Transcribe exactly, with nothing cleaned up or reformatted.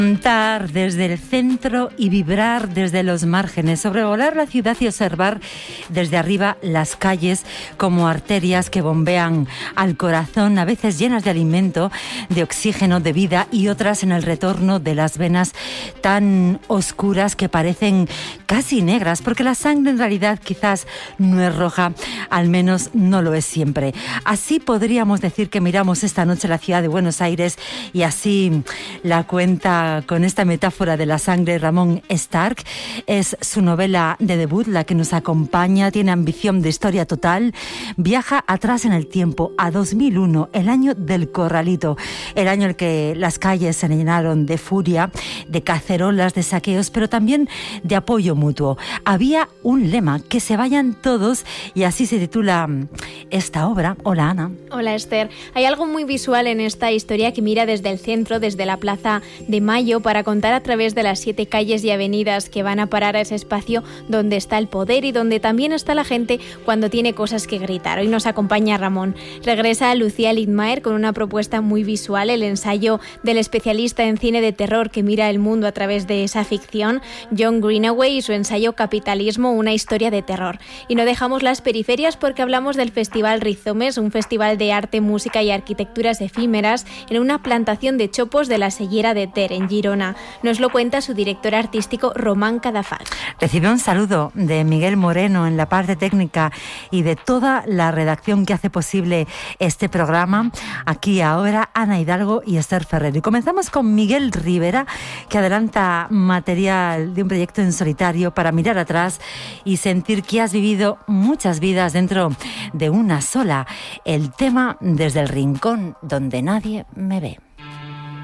Cantar desde el centro y vibrar desde los márgenes, sobrevolar la ciudad y observar desde arriba las calles como arterias que bombean al corazón, a veces llenas de alimento, de oxígeno, de vida, y otras en el retorno de las venas tan oscuras que parecen casi negras, porque la sangre en realidad quizás no es roja, al menos no lo es siempre. Así podríamos decir que miramos esta noche la ciudad de Buenos Aires, y así la cuenta con esta metáfora de la sangre Ramón Stark. Es su novela de debut la que nos acompaña, tiene ambición de historia total, viaja atrás en el tiempo a dos mil uno, el año del Corralito, el año en el que las calles se llenaron de furia, de cacerolas, de saqueos, pero también de apoyo mutuo. Había un lema: que se vayan todos, y así se titula esta obra. Hola, Ana. Hola, Esther. Hay algo muy visual en esta historia que mira desde el centro, desde la Plaza de Mayo, para contar a través de las siete calles y avenidas que van a parar a ese espacio donde está el poder y donde también está la gente cuando tiene cosas que gritar. Hoy nos acompaña Ramón. Regresa Lucía Lidmayer con una propuesta muy visual, el ensayo del especialista en cine de terror que mira el mundo a través de esa ficción, John Greenaway, y su ensayo Capitalismo, una historia de terror. Y no dejamos las periferias porque hablamos del Festival Rizomes, un festival de arte, música y arquitecturas efímeras en una plantación de chopos de la Sellera de Ter, en Girona. Nos lo cuenta su director artístico, Román Cadafal. Recibe un saludo de Miguel Moreno en la parte técnica y de toda la redacción que hace posible este programa. Aquí ahora Ana Hidalgo y Esther Ferrer. Y comenzamos con Miguel Rivera, que adelanta material de un proyecto en solitario para mirar atrás y sentir que has vivido muchas vidas dentro de una sola. El tema Desde el rincón donde nadie me ve.